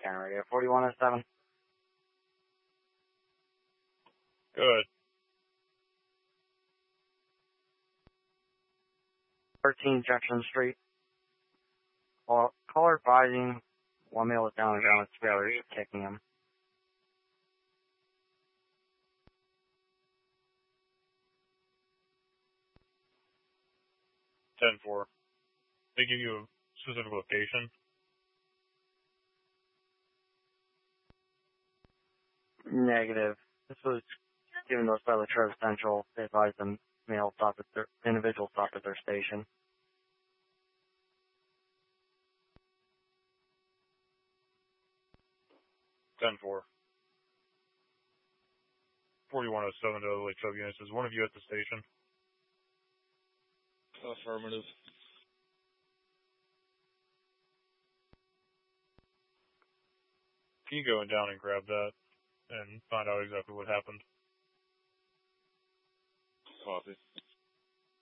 Scan radio 4107. Good. 13 Jackson Street. Caller advising one male is down and down with trailers kicking him. 10-4. They give you a specific location? Negative. This was given to us by Latrobe Central. They advised the individual stopped at their station. Ten four. 4107 to the Latrobe units. Is one of you at the station? Affirmative. Can you go down and grab that and find out exactly what happened? Copy.